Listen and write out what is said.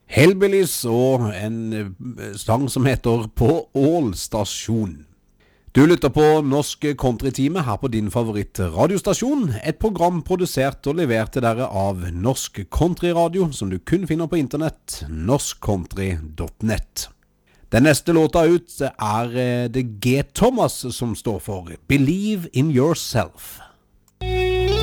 Hellbillies og en sang som heter På Ål-stasjon. Du lytter på Norsk Country-time her på din favoritt-radiostasjon, et program produsert og levert til dere av Norsk Country-radio, som du kun finner på internett, norskcountry.net. Den neste låta ut det G. Thomas som står for Believe in Yourself.